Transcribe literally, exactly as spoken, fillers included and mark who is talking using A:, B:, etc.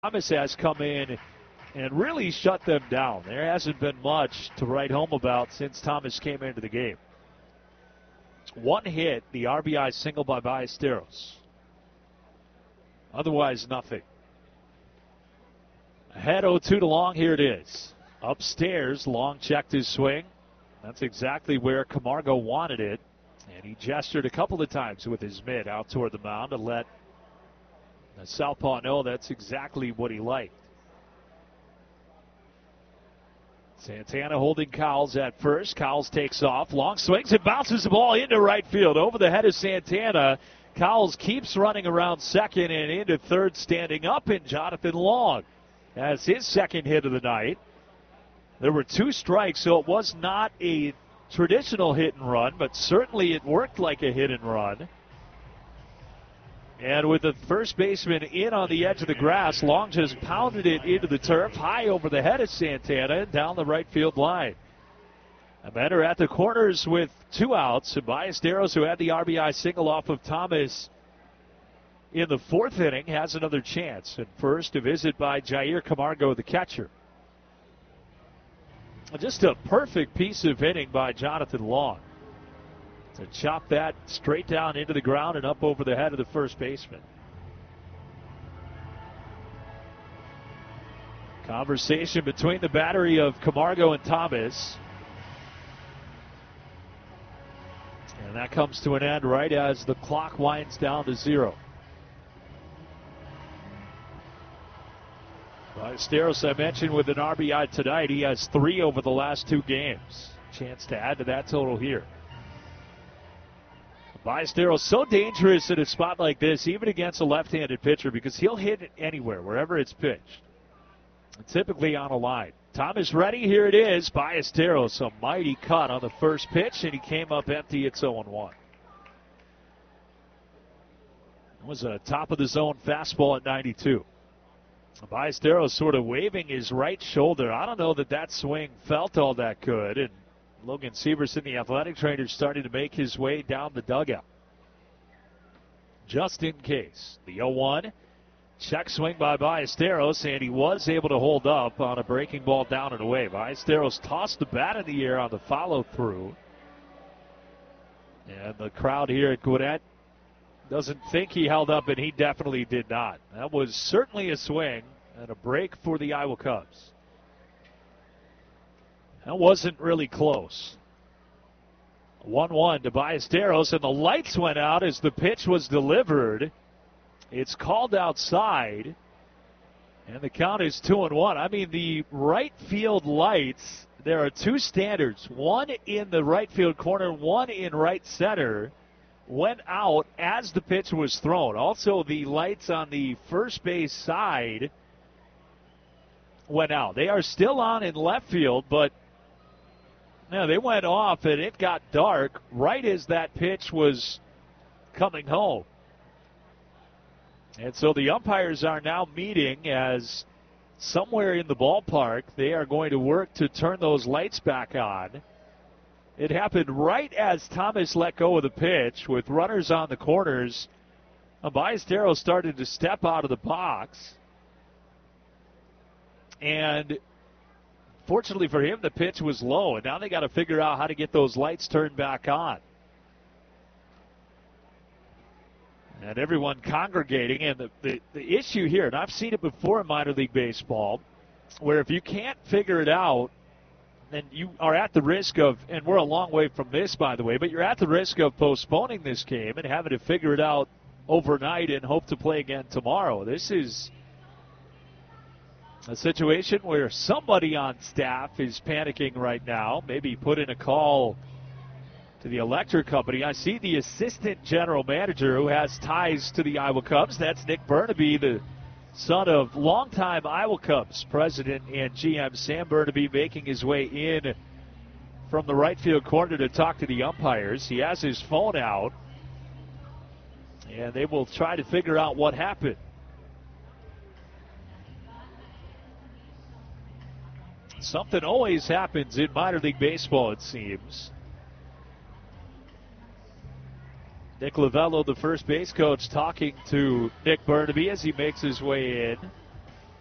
A: Thomas has come in and really shut them down. There hasn't been much to write home about since Thomas came into the game. One hit, the R B I single by Ballesteros. Otherwise, nothing. Ahead oh two to Long, here it is. Upstairs, Long checked his swing. That's exactly where Camargo wanted it. And he gestured a couple of times with his mitt out toward the mound to let the southpaw know that's exactly what he liked. Santana holding Cowles at first. Cowles takes off. Long swings and bounces the ball into right field. Over the head of Santana. Cowles keeps running around second and into third, standing up in Jonathan Long. That's his second hit of the night. There were two strikes, so it was not a traditional hit and run, but certainly it worked like a hit and run. And with the first baseman in on the edge of the grass, Long just pounded it into the turf, high over the head of Santana and down the right field line. A batter at the corners with two outs. And Ballesteros, who had the R B I single off of Thomas in the fourth inning, has another chance. And first, a visit by Jair Camargo, the catcher. Just a perfect piece of hitting by Jonathan Long to chop that straight down into the ground and up over the head of the first baseman. Conversation between the battery of Camargo and Thomas. And that comes to an end right as the clock winds down to zero. Ballesteros, I mentioned, with an R B I tonight. He has three over the last two games. Chance to add to that total here. Ballesteros so dangerous in a spot like this, even against a left-handed pitcher, because he'll hit it anywhere, wherever it's pitched. And typically on a line. Thomas ready, here it is. Ballesteros, a mighty cut on the first pitch, and he came up empty. It's oh one. It was a top-of-the-zone fastball at ninety-two. Ballesteros sort of waving his right shoulder. I don't know that that swing felt all that good, and Logan Severson, the athletic trainer, started to make his way down the dugout. Just in case. The oh one. Check swing by Ballesteros, and he was able to hold up on a breaking ball down and away. Ballesteros tossed the bat in the air on the follow-through. And the crowd here at Gwinnett doesn't think he held up, and he definitely did not. That was certainly a swing and a break for the Iowa Cubs. That wasn't really close. one one to Ballesteros, and the lights went out as the pitch was delivered. It's called outside, and the count is two and one. I mean, the right field lights, there are two standards. One in the right field corner, one in right center, went out as the pitch was thrown. Also, the lights on the first base side went out. They are still on in left field, but no, they went off, and it got dark right as that pitch was coming home. And so the umpires are now meeting as somewhere in the ballpark they are going to work to turn those lights back on. It happened right as Thomas let go of the pitch with runners on the corners. Ballesteros started to step out of the box. And fortunately for him, the pitch was low, and now they got to figure out how to get those lights turned back on. And everyone congregating, and the, the, the issue here, and I've seen it before in minor league baseball, where if you can't figure it out, then you are at the risk of, and we're a long way from this, by the way, but you're at the risk of postponing this game and having to figure it out overnight and hope to play again tomorrow. This is a situation where somebody on staff is panicking right now, maybe put in a call to the electric company. I see the assistant general manager who has ties to the Iowa Cubs. That's Nick Burnaby, the son of longtime Iowa Cubs president and G M Sam Burnaby, making his way in from the right field corner to talk to the umpires. He has his phone out, and they will try to figure out what happened. Something always happens in minor league baseball, it seems. Nick Lovello, the first base coach, talking to Nick Burnaby as he makes his way in.